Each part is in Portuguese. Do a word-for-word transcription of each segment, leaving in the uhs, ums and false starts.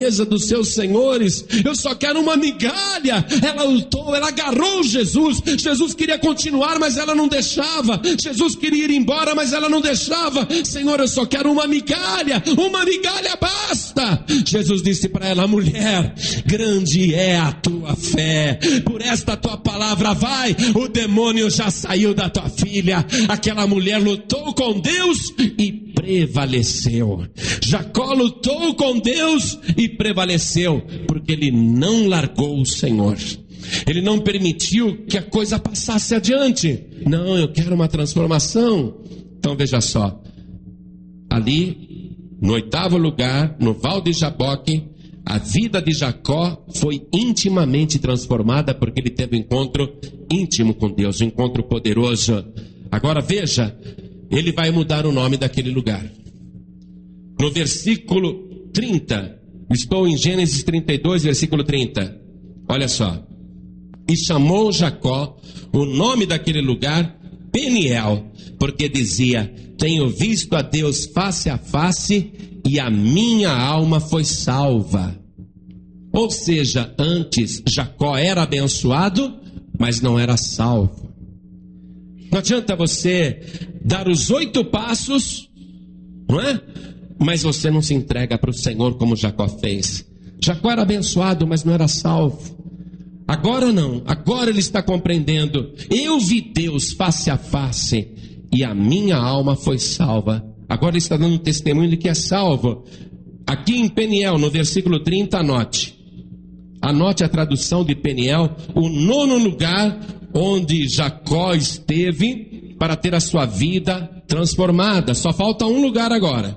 dos seus senhores, eu só quero uma migalha. Ela lutou, ela agarrou Jesus. Jesus queria continuar, mas ela não deixava. Jesus queria ir embora, mas ela não deixava. Senhor, eu só quero uma migalha, uma migalha basta. Jesus disse para ela: mulher, grande é a tua fé, por esta tua palavra vai, o demônio já saiu da tua filha. Aquela mulher lutou com Deus e prevaleceu. Jacó lutou com Deus e prevaleceu, porque ele não largou o Senhor. Ele não permitiu que a coisa passasse adiante. Não, eu quero uma transformação. Então veja só, ali no oitavo lugar, no Val de Jaboque, a vida de Jacó foi intimamente transformada, porque ele teve um encontro íntimo com Deus, um encontro poderoso. Agora veja, ele vai mudar o nome daquele lugar. No versículo trinta, estou em Gênesis trinta e dois, versículo trinta. Olha só. E chamou Jacó o nome daquele lugar Peniel, porque dizia: tenho visto a Deus face a face e a minha alma foi salva. Ou seja, antes Jacó era abençoado, mas não era salvo. Não adianta você dar os oito passos, não é? Mas você não se entrega para o Senhor como Jacó fez. Jacó era abençoado, mas não era salvo. Agora não, agora ele está compreendendo. Eu vi Deus face a face e a minha alma foi salva. Agora ele está dando testemunho de que é salvo. Aqui em Peniel, no versículo trinta, anote. Anote a tradução de Peniel, o nono lugar onde Jacó esteve para ter a sua vida transformada. Só falta um lugar agora.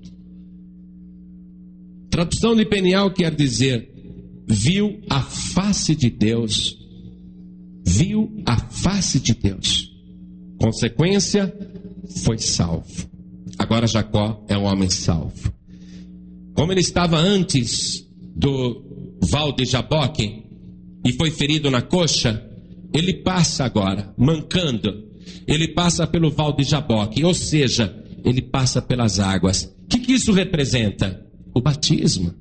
Tradução de Peniel quer dizer: viu a face de Deus. Viu a face de Deus. Consequência, foi salvo. Agora Jacó é um homem salvo. Como ele estava antes do Val de Jaboque e foi ferido na coxa, ele passa agora, mancando, ele passa pelo Val de Jaboque, ou seja, ele passa pelas águas. O que, que isso representa? O batismo.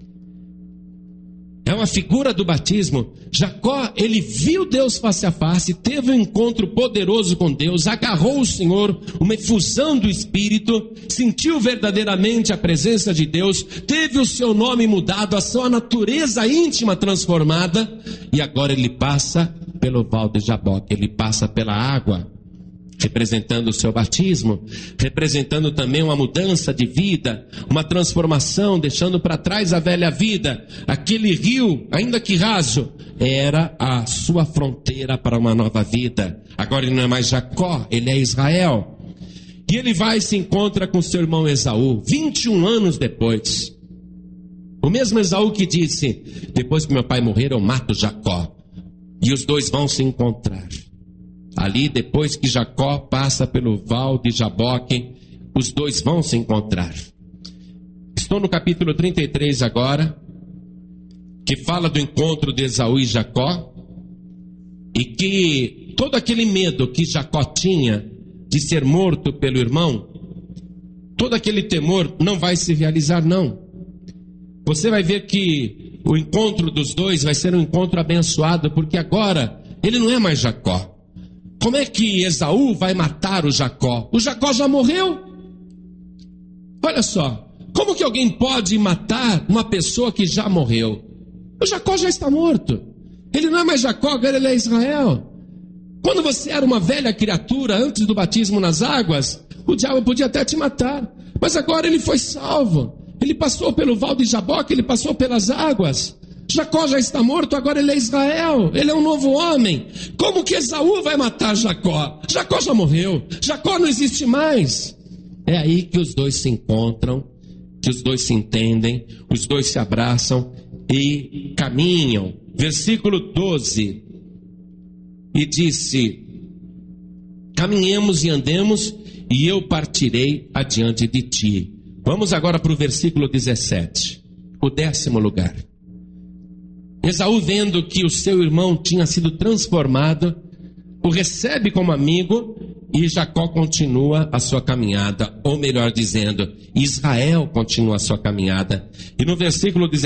É uma figura do batismo. Jacó, ele viu Deus face a face, teve um encontro poderoso com Deus, agarrou o Senhor, uma efusão do Espírito, sentiu verdadeiramente a presença de Deus, teve o seu nome mudado, a sua natureza íntima transformada, e agora ele passa pelo Val de Jaboque, ele passa pela água, representando o seu batismo, representando também uma mudança de vida, uma transformação, deixando para trás a velha vida. Aquele rio, ainda que raso, era a sua fronteira para uma nova vida. Agora ele não é mais Jacó, ele é Israel. E ele vai e se encontra com seu irmão Esaú, vinte e um anos depois. O mesmo Esaú que disse: depois que meu pai morrer eu mato Jacó. E os dois vão se encontrar. Ali, depois que Jacó passa pelo Val de Jaboque, os dois vão se encontrar. Estou no capítulo trinta e três agora, que fala do encontro de Esaú e Jacó, e que todo aquele medo que Jacó tinha de ser morto pelo irmão, todo aquele temor não vai se realizar, não. Você vai ver que o encontro dos dois vai ser um encontro abençoado, porque agora ele não é mais Jacó. Como é que Esaú vai matar o Jacó? O Jacó já morreu. Olha só, como que alguém pode matar uma pessoa que já morreu? O Jacó já está morto. Ele não é mais Jacó, agora ele é Israel. Quando você era uma velha criatura antes do batismo nas águas, o diabo podia até te matar. Mas agora ele foi salvo. Ele passou pelo Val de Jaboque, ele passou pelas águas. Jacó já está morto, agora ele é Israel, ele é um novo homem. Como que Esaú vai matar Jacó? Jacó já morreu, Jacó não existe mais. É aí que os dois se encontram, que os dois se entendem, os dois se abraçam e caminham. Versículo doze. E disse: caminhemos e andemos, e eu partirei adiante de ti. Vamos agora para o versículo dezessete, o décimo lugar. Esaú, vendo que o seu irmão tinha sido transformado, o recebe como amigo, e Jacó continua a sua caminhada, ou melhor dizendo, Israel continua a sua caminhada. E no versículo dezessete,